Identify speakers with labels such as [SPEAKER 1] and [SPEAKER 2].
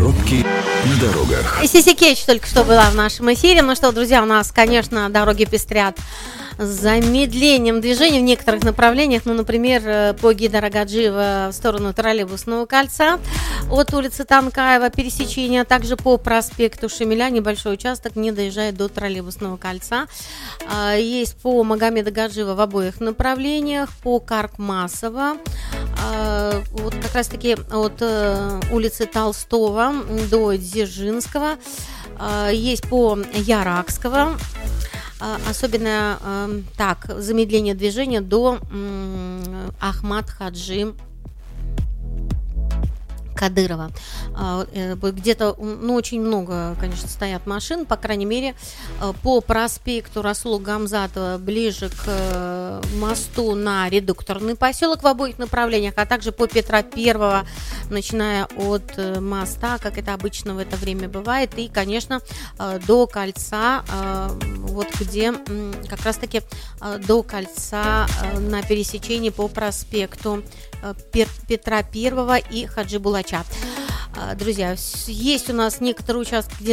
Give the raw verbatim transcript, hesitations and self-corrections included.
[SPEAKER 1] Пробки на дорогах.
[SPEAKER 2] Сиси Кетч только что была в нашем эфире. Ну что, друзья, у нас, конечно, дороги пестрят с замедлением движения в некоторых направлениях. Ну, например, по Гидарагаджиева в сторону Троллейбусного кольца от улицы Танкаева пересечение, а также по проспекту Шамиля небольшой участок не доезжает до Троллейбусного кольца. Есть по Магомеда Гаджиева в обоих направлениях, по Каркмасова, вот как раз-таки от улицы Толстого до Дзержинского, есть по Яракского. Особенно э, так, замедление движения до э, Ахмад Хаджи Кадырова. Э, где-то, ну, очень много, конечно, стоят машин, по крайней мере, э, по проспекту Расула Гамзатова ближе к э, мосту на Редукторный поселок в обоих направлениях, а также по Петра Первого, начиная от э, моста, как это обычно в это время бывает, и, конечно, э, до кольца, э, вот где э, как раз-таки э, до кольца э, на пересечении по проспекту э, Петра Первого и Хаджи Булача. Друзья, есть у нас некоторые участки, где